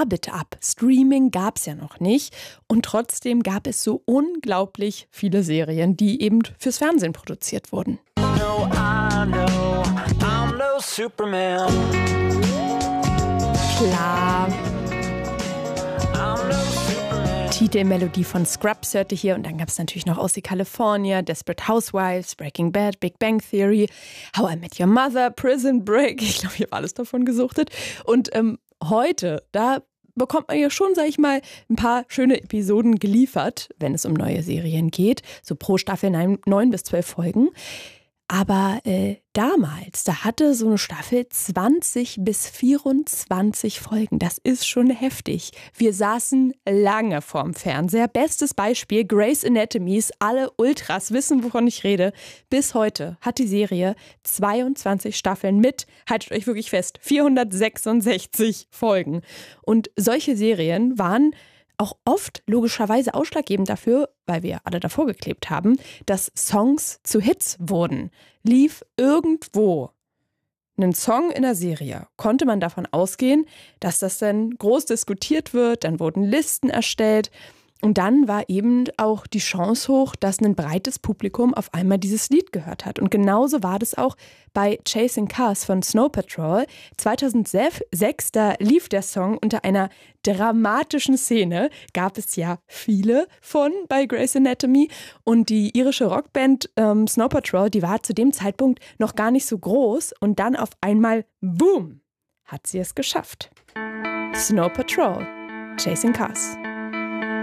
fahr bitte ab. Streaming gab es ja noch nicht und trotzdem gab es so unglaublich viele Serien, die eben fürs Fernsehen produziert wurden. No, I know, I'm no Superman. Klar. I'm no Superman. Titelmelodie von Scrubs hörte hier und dann gab es natürlich noch Aussie California, Desperate Housewives, Breaking Bad, Big Bang Theory, How I Met Your Mother, Prison Break. Ich glaube, ich habe alles davon gesuchtet. Und heute, da bekommt man ja schon, sag ich mal, ein paar schöne Episoden geliefert, wenn es um neue Serien geht. So pro Staffel 9 bis 12 Folgen. Aber damals, da hatte so eine Staffel 20 bis 24 Folgen. Das ist schon heftig. Wir saßen lange vorm Fernseher. Bestes Beispiel, Grey's Anatomy. Alle Ultras wissen, wovon ich rede. Bis heute hat die Serie 22 Staffeln mit, haltet euch wirklich fest, 466 Folgen. Und solche Serien waren auch oft logischerweise ausschlaggebend dafür, weil wir alle davor geklebt haben, dass Songs zu Hits wurden. Lief irgendwo ein Song in der Serie, konnte man davon ausgehen, dass das dann groß diskutiert wird, dann wurden Listen erstellt und dann war eben auch die Chance hoch, dass ein breites Publikum auf einmal dieses Lied gehört hat. Und genauso war das auch bei Chasing Cars von Snow Patrol. 2006, da lief der Song unter einer dramatischen Szene. Gab es ja viele von bei Grey's Anatomy. Und die irische Rockband Snow Patrol, die war zu dem Zeitpunkt noch gar nicht so groß. Und dann auf einmal, boom, hat sie es geschafft. Snow Patrol, Chasing Cars.